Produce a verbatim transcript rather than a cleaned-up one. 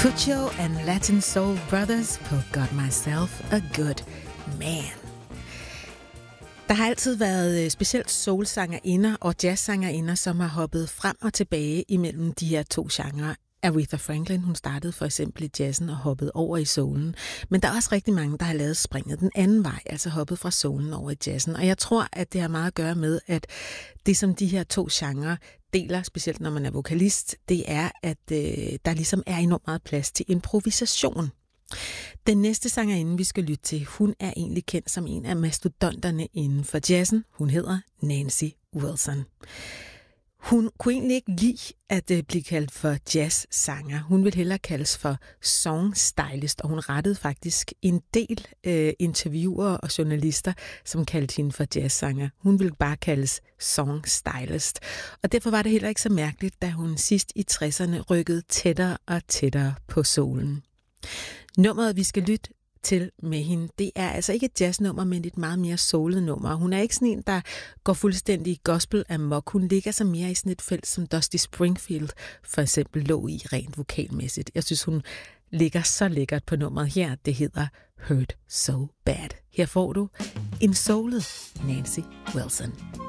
Cucho and Latin Soul Brothers på Got Myself a Good Man. Der har altid været specielt soul-sangerinder og jazz-sangerinder, som har hoppet frem og tilbage imellem de her to genrer. Aretha Franklin, hun startede for eksempel i jazzen og hoppede over i soulen. Men der er også rigtig mange, der har lavet springet den anden vej, altså hoppet fra soulen over i jazzen. Og jeg tror, at det har meget at gøre med, at det som de her to genrer deler, specielt når man er vokalist, det er, at øh, der ligesom er enormt meget plads til improvisation. Den næste sangerinde, vi skal lytte til, hun er egentlig kendt som en af mastodonterne inden for jazzen. Hun hedder Nancy Wilson. Hun kunne egentlig ikke lide at uh, blive kaldt for jazzsanger. Hun ville hellere kaldes for songstylist, og hun rettede faktisk en del uh, interviewer og journalister, som kaldte hende for jazzsanger. Hun ville bare kaldes songstylist. Og derfor var det heller ikke så mærkeligt, da hun sidst i tresserne rykkede tættere og tættere på solen. Nummeret, vi skal lytte til med hende, det er altså ikke et jazznummer, men et meget mere soulet nummer. Hun er ikke sådan en, der går fuldstændig gospel amok. Hun ligger så mere i sådan et felt, som Dusty Springfield for eksempel lå i rent vokalmæssigt. Jeg synes, hun ligger så lækkert på nummeret her. Det hedder Hurt So Bad. Her får du en soulet Nancy Wilson.